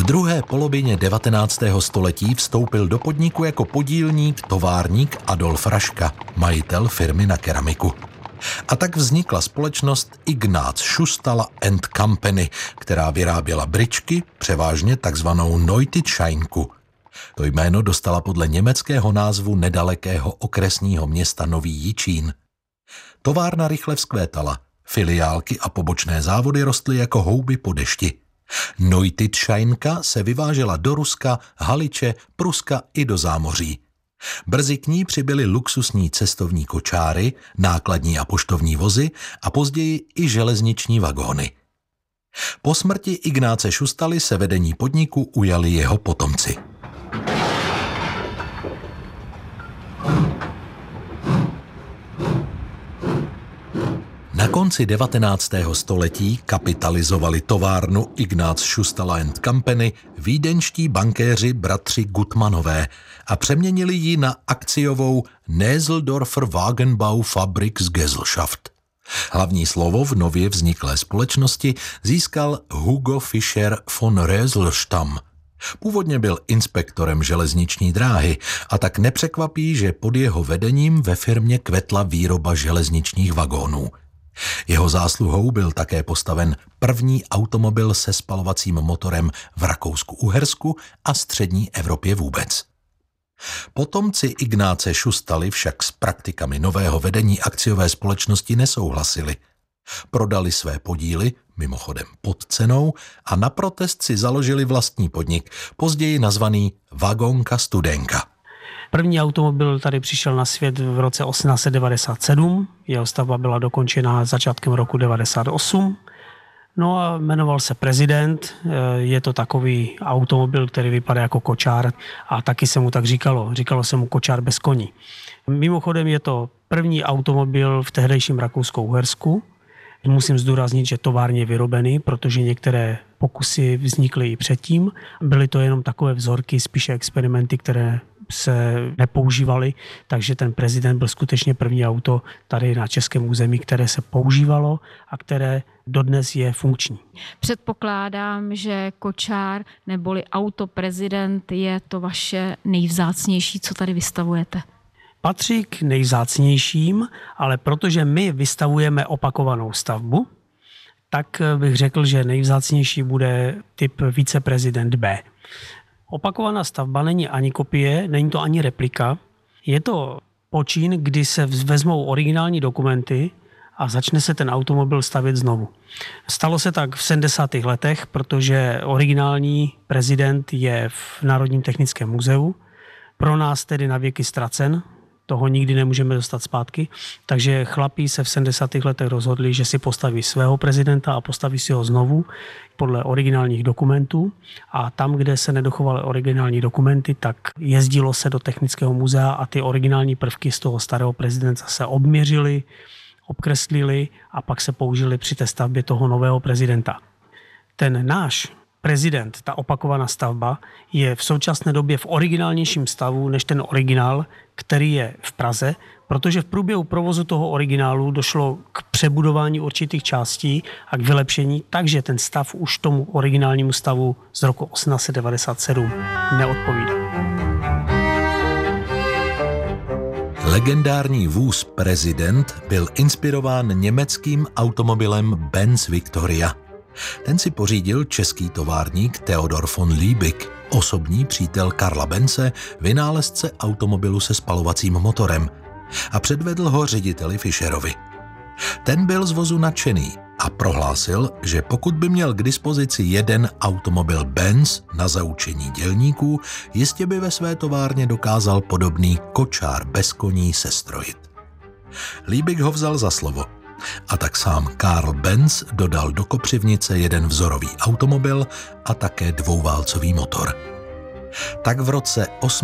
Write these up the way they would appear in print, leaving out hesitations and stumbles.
druhé polovině 19. století vstoupil do podniku jako podílník, továrník Adolf Raška, majitel firmy na keramiku. A tak vznikla společnost Ignác Šustala and Company, která vyráběla bryczky, převážně takzvanou Neutitscheinku. To jméno dostala podle německého názvu nedalekého okresního města Nový Jičín. Továrna rychle vzkvétala, filiálky a pobočné závody rostly jako houby po dešti. Neutitscheinka se vyvážela do Ruska, Haliče, Pruska i do zámoří. Brzy k ní přibyly luxusní cestovní kočáry, nákladní a poštovní vozy a později i železniční vagóny. Po smrti Ignáce Šustaly se vedení podniku ujali jeho potomci. Na konci 19. století kapitalizovali továrnu Ignác Šustala and Company vídeňští bankéři bratři Gutmanové a přeměnili ji na akciovou Näseldorfer Wagenbau Fabriksgesellschaft. Hlavní slovo v nově vzniklé společnosti získal Hugo Fischer von Röselstam. Původně byl inspektorem železniční dráhy a tak nepřekvapí, že pod jeho vedením ve firmě kvetla výroba železničních vagónů. Jeho zásluhou byl také postaven první automobil se spalovacím motorem v Rakousku-Uhersku a střední Evropě vůbec. Potomci Ignáce Šustaly však s praktikami nového vedení akciové společnosti nesouhlasili. Prodali své podíly, mimochodem pod cenou, a na protest si založili vlastní podnik, později nazvaný Vagonka Studenka. První automobil tady přišel na svět v roce 1897, jeho stavba byla dokončena začátkem roku 1998. No a jmenoval se Prezident, je to takový automobil, který vypadá jako kočár a taky se mu tak říkalo se mu kočár bez koní. Mimochodem je to první automobil v tehdejším Rakousku-Uhersku. Musím zdůraznit, že továrně vyrobený, protože některé pokusy vznikly i předtím. Byly to jenom takové vzorky, spíše experimenty, které se nepoužívaly, takže ten Prezident byl skutečně první auto tady na českém území, které se používalo a které dodnes je funkční. Předpokládám, že kočár neboli auto Prezident je to vaše nejvzácnější, co tady vystavujete. Patří k nejvzácnějším, ale protože my vystavujeme opakovanou stavbu, tak bych řekl, že nejvzácnější bude typ Viceprezident B. Opakovaná stavba není ani kopie, není to ani replika. Je to počin, kdy se vezmou originální dokumenty a začne se ten automobil stavět znovu. Stalo se tak v 70. letech, protože originální Prezident je v Národním technickém muzeu. Pro nás tedy na věky ztracen, toho nikdy nemůžeme dostat zpátky, takže chlapí se v 70. letech rozhodli, že si postaví svého prezidenta a postaví si ho znovu podle originálních dokumentů a tam, kde se nedochovaly originální dokumenty, tak jezdilo se do technického muzea a ty originální prvky z toho starého prezidenta se obměřily, obkreslili a pak se použili při té stavbě toho nového prezidenta. Ten náš Prezident, ta opakovaná stavba, je v současné době v originálnějším stavu než ten originál, který je v Praze, protože v průběhu provozu toho originálu došlo k přebudování určitých částí a k vylepšení, takže ten stav už tomu originálnímu stavu z roku 1897 neodpovídá. Legendární vůz Prezident byl inspirován německým automobilem Benz Victoria. Ten si pořídil český továrník Theodor von Liebig, osobní přítel Karla Bence, vynálezce automobilu se spalovacím motorem, a předvedl ho řediteli Fischerovi. Ten byl z vozu nadšený a prohlásil, že pokud by měl k dispozici jeden automobil Benz na zaučení dělníků, jistě by ve své továrně dokázal podobný kočár bez koní sestrojit. Liebig ho vzal za slovo. A tak sám Karl Benz dodal do Kopřivnice jeden vzorový automobil a také dvouválcový motor. Tak v roce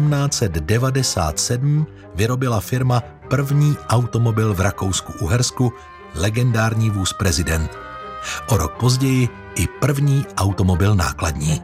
1897 vyrobila firma první automobil v Rakousku-Uhersku, legendární vůz Prezident. O rok později i první automobil nákladní.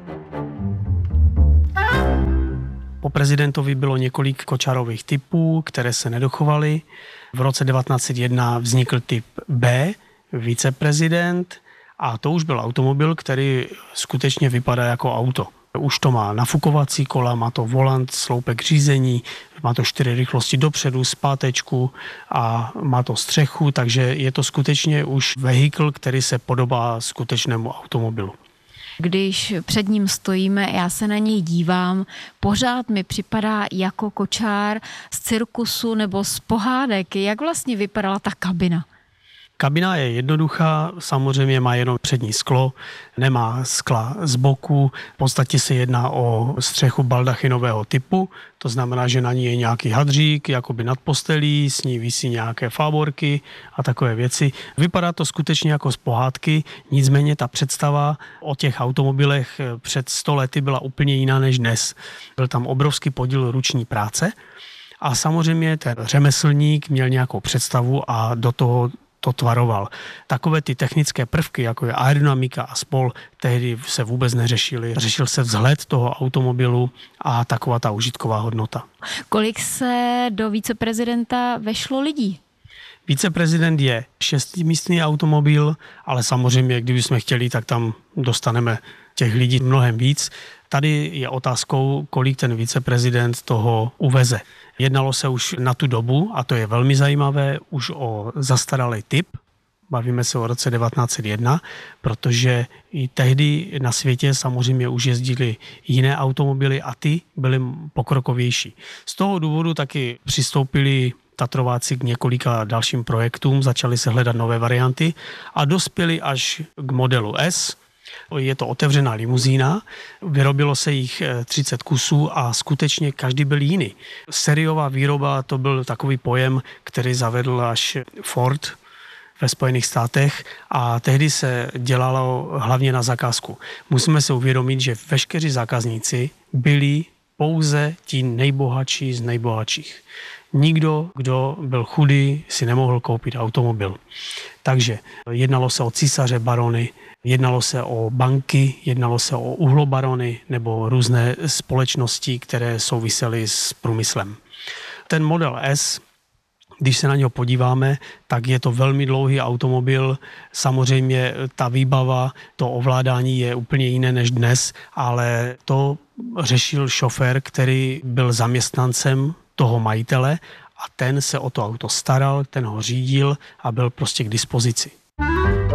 Po Prezidentovi bylo několik kočárových typů, které se nedochovaly. V roce 1901 vznikl typ B, Viceprezident, a to už byl automobil, který skutečně vypadá jako auto. Už to má nafukovací kola, má to volant, sloupek řízení, má to 4 rychlosti dopředu, zpátečku a má to střechu, takže je to skutečně už vehikl, který se podobá skutečnému automobilu. Když před ním stojíme, já se na něj dívám, pořád mi připadá jako kočár z cirkusu nebo z pohádek. Jak vlastně vypadala ta kabina? Kabina je jednoduchá, samozřejmě má jenom přední sklo, nemá skla z boku, v podstatě se jedná o střechu baldachinového typu, to znamená, že na ní je nějaký hadřík, jakoby nad postelí, s ní visí nějaké fáborky a takové věci. Vypadá to skutečně jako z pohádky, nicméně ta představa o těch automobilech před 100 lety byla úplně jiná než dnes. Byl tam obrovský podíl ruční práce a samozřejmě ten řemeslník měl nějakou představu a do toho to tvaroval. Takové ty technické prvky, jako je aerodynamika a spol, tehdy se vůbec neřešily. Řešil se vzhled toho automobilu a taková ta užitková hodnota. Kolik se do viceprezidenta vešlo lidí? Viceprezident je 6místný automobil, ale samozřejmě, kdybychom chtěli, tak tam dostaneme těch lidí mnohem víc. Tady je otázkou, kolik ten viceprezident toho uveze. Jednalo se už na tu dobu, a to je velmi zajímavé, už o zastaralý typ. Bavíme se o roce 1901, protože i tehdy na světě samozřejmě už jezdily jiné automobily a ty byly pokrokovější. Z toho důvodu taky přistoupili Tatrováci k několika dalším projektům, začali se hledat nové varianty a dospěli až k modelu S. Je to otevřená limuzína, vyrobilo se jich 30 kusů a skutečně každý byl jiný. Sériová výroba, to byl takový pojem, který zavedl až Ford ve Spojených státech a tehdy se dělalo hlavně na zakázku. Musíme si uvědomit, že veškeří zákazníci byli pouze ti nejbohatší z nejbohatších. Nikdo, kdo byl chudý, si nemohl koupit automobil. Takže jednalo se o císaře, barony, jednalo se o banky, jednalo se o uhlobarony nebo různé společnosti, které souvisely s průmyslem. Ten model S, když se na něho podíváme, tak je to velmi dlouhý automobil. Samozřejmě ta výbava, to ovládání je úplně jiné než dnes, ale to řešil šofér, který byl zaměstnancem toho majitele a ten se o to auto staral, ten ho řídil a byl prostě k dispozici.